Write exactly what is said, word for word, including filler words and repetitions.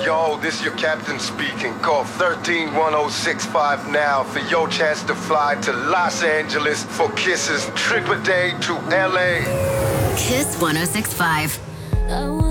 Yo, this your captain speaking. Call thirteen one oh six five now for your chance to fly to Los Angeles for Kiss's trip a day to L A. Kiss one oh six five.